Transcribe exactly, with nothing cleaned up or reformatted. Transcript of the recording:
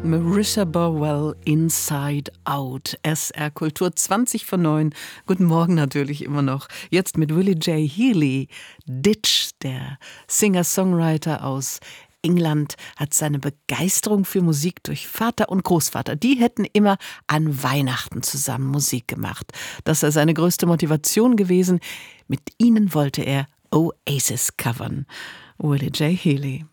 Marissa Burwell, Inside Out. S R Kultur zwanzig vor neun. Guten Morgen natürlich immer noch. Jetzt mit Willie J. Healey. Ditch, der Singer-Songwriter aus England, hat seine Begeisterung für Musik durch Vater und Großvater. Die hätten immer an Weihnachten zusammen Musik gemacht. Das sei seine größte Motivation gewesen. Mit ihnen wollte er Oasis covern. Willie J. Healey.